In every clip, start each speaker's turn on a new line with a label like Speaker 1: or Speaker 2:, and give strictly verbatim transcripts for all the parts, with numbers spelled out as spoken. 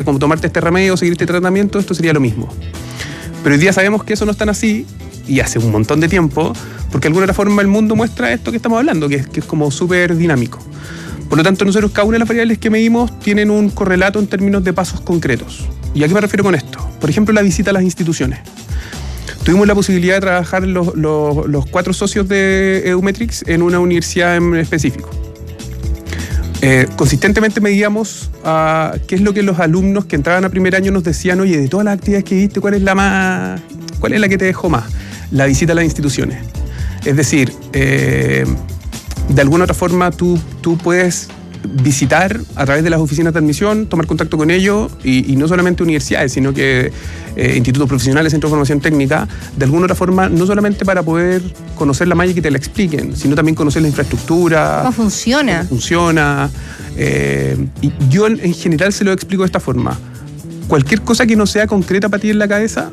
Speaker 1: como tomarte este remedio o seguir este tratamiento, esto sería lo mismo. Pero hoy día sabemos que eso no es tan así, y hace un montón de tiempo, porque de alguna otra forma el mundo muestra esto que estamos hablando, que es, que es como súper dinámico. Por lo tanto, nosotros cada una de las variables que medimos tienen un correlato en términos de pasos concretos. ¿Y a qué me refiero con esto? Por ejemplo, la visita a las instituciones. Tuvimos la posibilidad de trabajar los, los, los cuatro socios de Edumetrics en una universidad en específico. Eh, consistentemente medíamos uh, qué es lo que los alumnos que entraban a primer año nos decían: oye, de todas las actividades que viste, ¿cuál es la más, cuál es la que te dejó más? La visita a las instituciones. Es decir, eh, de alguna otra forma tú, tú puedes visitar a través de las oficinas de admisión, tomar contacto con ellos, y, y no solamente universidades, sino que eh, institutos profesionales, centros de formación técnica, de alguna otra forma, no solamente para poder conocer la malla y que te la expliquen, sino también conocer la infraestructura.
Speaker 2: ¿Cómo funciona?
Speaker 1: Cómo funciona. Eh, y yo en, en general se lo explico de esta forma. Cualquier cosa que no sea concreta para ti en la cabeza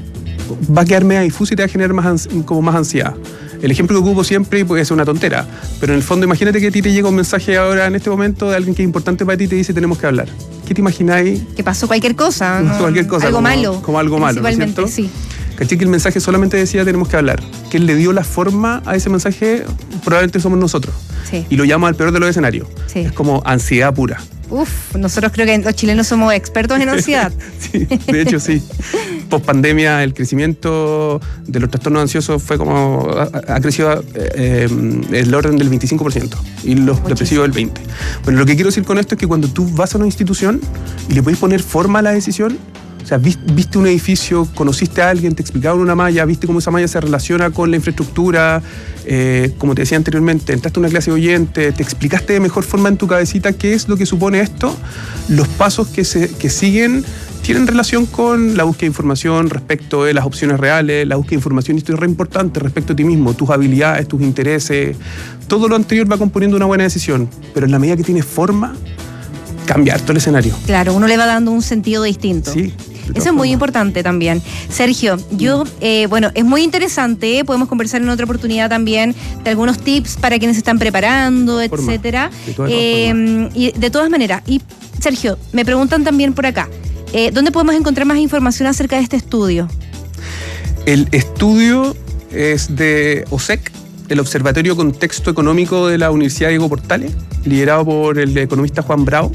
Speaker 1: va a quedar media difusa y te va a generar más, como más ansiedad. El ejemplo que ocupo siempre puede ser una tontera, pero en el fondo imagínate que a ti te llega un mensaje ahora en este momento de alguien que es importante para ti y te dice: tenemos que hablar. ¿Qué te imagináis?
Speaker 2: Que pasó cualquier cosa.
Speaker 1: ¿no? Cualquier cosa.
Speaker 2: Algo
Speaker 1: como,
Speaker 2: malo.
Speaker 1: Como algo malo, ¿no es cierto?
Speaker 2: Sí.
Speaker 1: ¿Caché que el mensaje solamente decía tenemos que hablar? Que él le dio la forma a ese mensaje, probablemente somos nosotros.
Speaker 2: Sí.
Speaker 1: Y lo llamo al peor de los escenarios. Sí. Es como ansiedad pura.
Speaker 2: Uf, nosotros creo que los chilenos somos expertos en ansiedad.
Speaker 1: Sí, de hecho sí. Post pandemia el crecimiento de los trastornos ansiosos fue como, ha, ha crecido eh, el orden del veinticinco por ciento y los Muchísimo. depresivos del veinte por ciento. Bueno, lo que quiero decir con esto es que cuando tú vas a una institución y le puedes poner forma a la decisión, o sea, viste un edificio, conociste a alguien, te explicaron una malla, viste cómo esa malla se relaciona con la infraestructura, eh, como te decía anteriormente, entraste a una clase de oyente, te explicaste de mejor forma en tu cabecita qué es lo que supone esto, los pasos que, se, que siguen tienen relación con la búsqueda de información respecto de las opciones reales, la búsqueda de información, y esto es re importante, respecto a ti mismo, tus habilidades, tus intereses, todo lo anterior va componiendo una buena decisión, pero en la medida que tienes forma, cambia todo el escenario.
Speaker 2: Claro, uno le va dando un sentido distinto.
Speaker 1: Sí.
Speaker 2: Eso es muy importante también. Sergio, yo, eh, bueno, es muy interesante, ¿eh? Podemos conversar en otra oportunidad también de algunos tips para quienes se están preparando,
Speaker 1: Forma.
Speaker 2: etcétera.
Speaker 1: De todas,
Speaker 2: eh,
Speaker 1: todas
Speaker 2: y de todas maneras. Y Sergio, me preguntan también por acá, eh, ¿dónde podemos encontrar más información acerca de este estudio?
Speaker 1: El estudio es de O S E C, el Observatorio Contexto Económico de la Universidad Diego Portales, liderado por el economista Juan Bravo.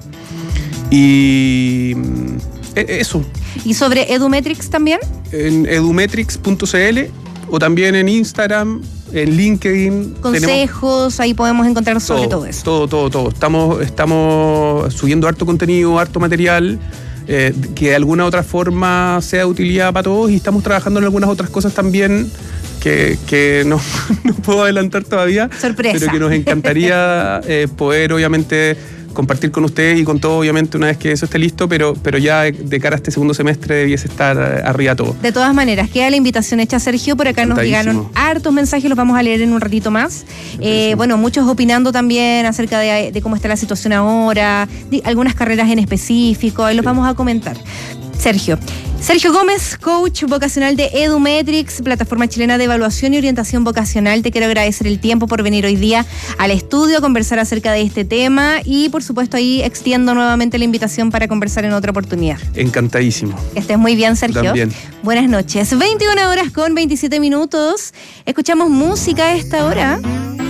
Speaker 1: Y eso.
Speaker 2: ¿Y sobre Edumetrics también?
Speaker 1: En edumetrics punto c l o también en Instagram, en LinkedIn.
Speaker 2: Consejos, ahí podemos encontrar sobre todo, todo eso.
Speaker 1: Todo, todo, todo. Estamos, estamos subiendo harto contenido, harto material, eh, que de alguna otra forma sea de utilidad para todos, y estamos trabajando en algunas otras cosas también que, que no, no puedo adelantar todavía.
Speaker 2: Sorpresa.
Speaker 1: Pero que nos encantaría eh, poder, obviamente, compartir con ustedes y con todo, obviamente, una vez que eso esté listo, pero, pero ya de cara a este segundo semestre debiese estar arriba todo.
Speaker 2: De todas maneras, queda la invitación hecha, Sergio. Por acá nos llegaron hartos mensajes, los vamos a leer en un ratito más. Eh, bueno, muchos opinando también acerca de, de cómo está la situación ahora, de algunas carreras en específico, ahí los sí. vamos a comentar. Sergio. Sergio Gómez, coach vocacional de Edumetrics, plataforma chilena de evaluación y orientación vocacional. Te quiero agradecer el tiempo por venir hoy día al estudio a conversar acerca de este tema, y por supuesto ahí extiendo nuevamente la invitación para conversar en otra oportunidad.
Speaker 1: Encantadísimo.
Speaker 2: Que estés muy bien, Sergio.
Speaker 1: También.
Speaker 2: Buenas noches. veintiuna horas con veintisiete minutos. Escuchamos música a esta hora.